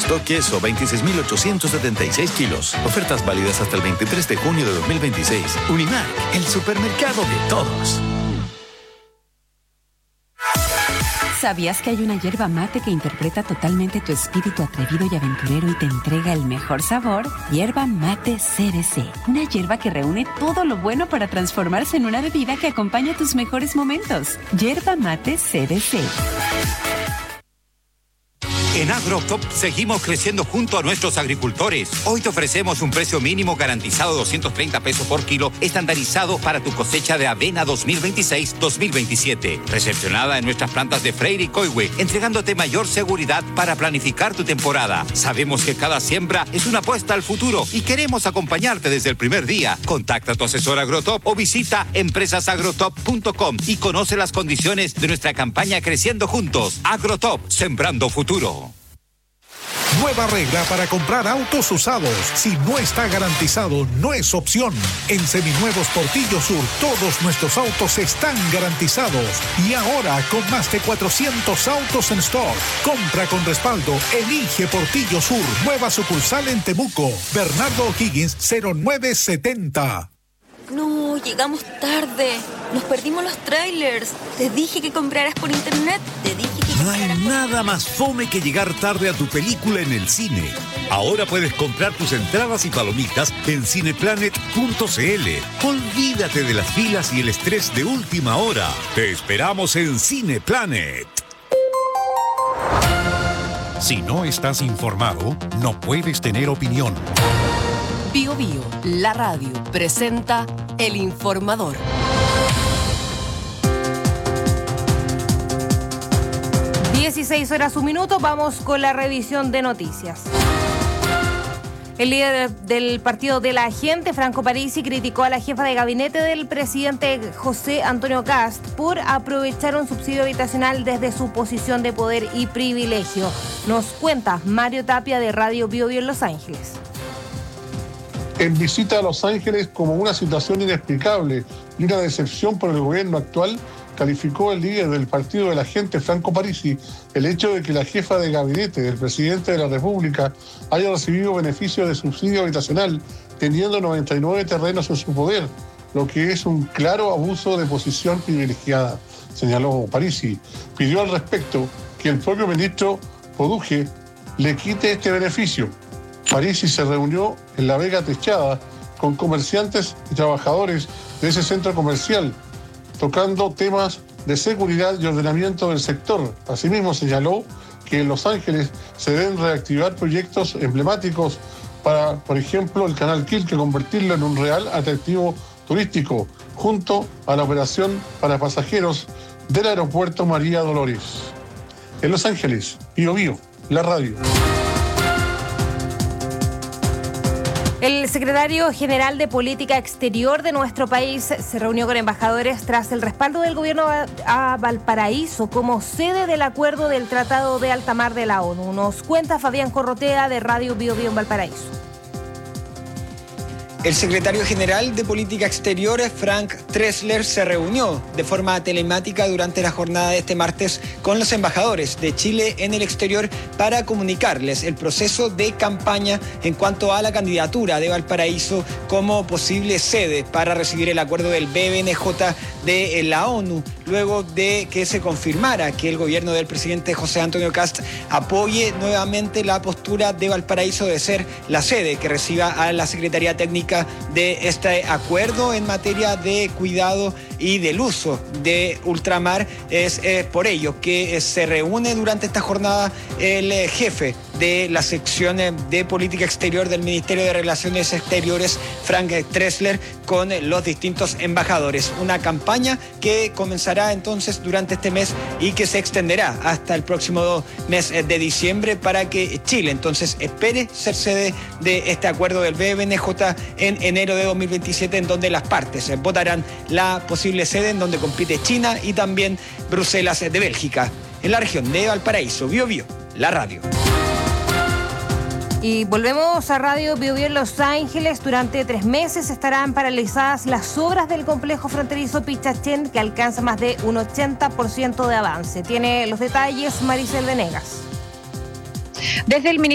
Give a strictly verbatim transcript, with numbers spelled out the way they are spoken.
stock queso veintiséis mil ochocientos setenta y seis kilos. Ofertas válidas hasta el veintitrés de junio de dos mil veintiséis. Unimark, el supermercado de todos. ¿Sabías que hay una yerba mate que interpreta totalmente tu espíritu atrevido y aventurero y te entrega el mejor sabor? Yerba Mate C D C. Una yerba que reúne todo lo bueno para transformarse en una bebida que acompaña tus mejores momentos. Yerba Mate C D C. En AgroTop seguimos creciendo junto a nuestros agricultores. Hoy te ofrecemos un precio mínimo garantizado de doscientos treinta pesos por kilo, estandarizado para tu cosecha de avena dos mil veintiséis dos mil veintisiete. Recepcionada en nuestras plantas de Freire y Coihue, entregándote mayor seguridad para planificar tu temporada. Sabemos que cada siembra es una apuesta al futuro y queremos acompañarte desde el primer día. Contacta a tu asesor AgroTop o visita empresas agrotop punto com y conoce las condiciones de nuestra campaña Creciendo Juntos. AgroTop, sembrando futuro. Nueva regla para comprar autos usados. Si no está garantizado, no es opción. En Seminuevos Portillo Sur, todos nuestros autos están garantizados. Y ahora, con más de cuatrocientos autos en stock. Compra con respaldo. Elige Portillo Sur. Nueva sucursal en Temuco. Bernardo O'Higgins, cero nueve setenta. No, llegamos tarde. Nos perdimos los trailers. Te dije que compraras por internet. Te dije que No hay nada más fome que llegar tarde a tu película en el cine. Ahora puedes comprar tus entradas y palomitas en cineplanet punto c l. Olvídate de las filas y el estrés de última hora. Te esperamos en Cineplanet. Si no estás informado, no puedes tener opinión. Bio Bio, la radio, presenta El Informador. dieciséis horas un minuto, vamos con la revisión de noticias. El líder del partido de la gente, Franco Parisi, criticó a la jefa de gabinete del presidente José Antonio Kast por aprovechar un subsidio habitacional desde su posición de poder y privilegio. Nos cuenta Mario Tapia de Radio Bio Bio en Los Ángeles. En visita a Los Ángeles como una situación inexplicable y una decepción por el gobierno actual, calificó el líder del partido de la gente, Franco Parisi, el hecho de que la jefa de gabinete del presidente de la República haya recibido beneficios de subsidio habitacional teniendo noventa y nueve terrenos en su poder, lo que es un claro abuso de posición privilegiada, señaló Parisi. Pidió al respecto que el propio ministro Poduje le quite este beneficio. Parisi se reunió en La Vega Techada con comerciantes y trabajadores de ese centro comercial, tocando temas de seguridad y ordenamiento del sector. Asimismo señaló que en Los Ángeles se deben reactivar proyectos emblemáticos para, por ejemplo, el Canal Quilque, convertirlo en un real atractivo turístico, junto a la operación para pasajeros del aeropuerto María Dolores. En Los Ángeles, Bio Bio, la radio. El secretario general de Política Exterior de nuestro país se reunió con embajadores tras el respaldo del gobierno a Valparaíso como sede del acuerdo del Tratado de Alta Mar de la ONU. Nos cuenta Fabián Corrotea de Radio Bio Bio en Valparaíso. El secretario general de Política Exterior, Frank Tressler, se reunió de forma telemática durante la jornada de este martes con los embajadores de Chile en el exterior para comunicarles el proceso de campaña en cuanto a la candidatura de Valparaíso como posible sede para recibir el acuerdo del B B N J de la ONU, luego de que se confirmara que el gobierno del presidente José Antonio Kast apoye nuevamente la postura de Valparaíso de ser la sede que reciba a la Secretaría Técnica de este acuerdo en materia de cuidado y del uso de ultramar. Es eh, por ello que eh, se reúne durante esta jornada el eh, jefe de la sección eh, de política exterior del Ministerio de Relaciones Exteriores, Frank Tressler, con eh, los distintos embajadores. Una campaña que comenzará entonces durante este mes y que se extenderá hasta el próximo mes eh, de diciembre para que Chile entonces espere ser sede de este acuerdo del B B N J en enero de dos mil veintisiete, en donde las partes eh, votarán la posible sede en donde compite China y también Bruselas de Bélgica. En la región de Valparaíso, Bio Bio, la radio. Y volvemos a Radio Bio Bio en Los Ángeles. Durante tres meses estarán paralizadas las obras del complejo fronterizo Pichachén, que alcanza más de un ochenta por ciento de avance. Tiene los detalles Maricel Venegas. Desde el